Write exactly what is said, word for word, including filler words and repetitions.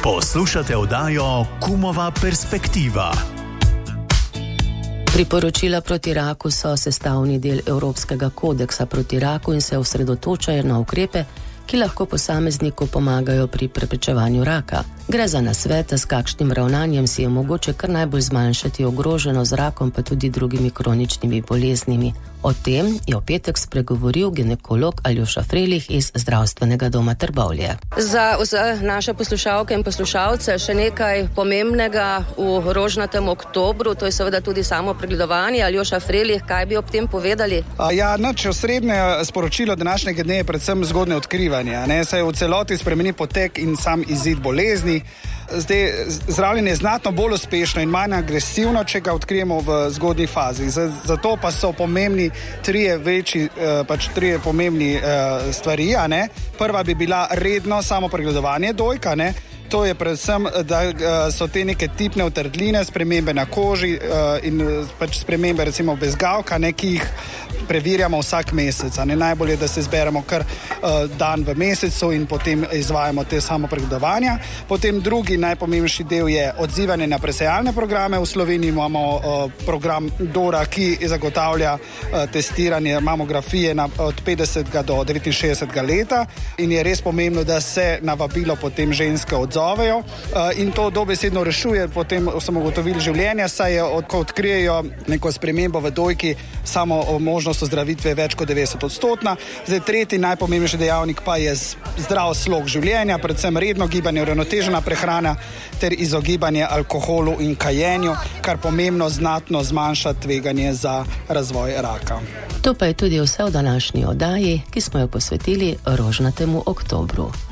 Poslušate oddajo Kumova perspektiva. Priporočila proti raku so sestavni del Evropskega kodeksa proti raku in se osredotočajo na ukrepe, ki lahko posamezniku pomagajo pri preprečevanju raka. Gre za nasvete, s kakšnim ravnanjem si je mogoče kar najbolj zmanjšati ogroženost z rakom, pa tudi drugimi kroničnimi boleznimi. O tem je v petek spregovoril ginekolog Aljoša Frelih iz Zdravstvenega doma Trbovlje. Za vse naše poslušalke in poslušalce še nekaj pomembnega v rožnatem oktobru, to je seveda tudi samo pregledovanje. Aljoša Frelih, kaj bi ob tem povedali? A, ja, nače osrednje sporočilo današnjega dne je predvsem zgodnje odkrivanje. Ne? Se v celoti spremeni potek in sam izid bolezni. Zdaj, zdravljenje je znatno bolj uspešno in manj agresivno, če ga odkrijemo v zgodnji fazi. Zato pa so pomembni trije večji, pač trije pomembni stvari, a ne. Prva bi bila redno samo pregledovanje dojka, ne. To je predvsem, da so te neke tipne utrdline, spremembe na koži in pač spremembe recimo bezgavka, ne, ki jih preverjamo vsak mesec. Ne. Najbolje je, da se zberemo kar dan v mesecu in potem izvajamo te samo pregledovanja. Potem drugi najpomembnejši del je odzivanje na presejalne programe. V Sloveniji imamo program Dora, ki zagotavlja testiranje mamografije na, od petdesetega do devetinšestdesetega leta in je res pomembno, da se na vabilo potem ženske odzovejo. In to dobesedno rešuje, potem smo ugotovili življenje, saj je, ko odkrijejo neko spremembo v dojki, samo možnost ozdravitve več kot devetdeset odstotna. Zdaj, tretji najpomembnejši dejavnik pa je zdrav slog življenja, predvsem redno gibanje, uravnotežena prehrana ter izogibanje alkoholu in kajenju, kar pomembno znatno zmanjša tveganje za razvoj raka. To pa je tudi vse v današnji oddaji, ki smo jo posvetili rožnatemu oktobru.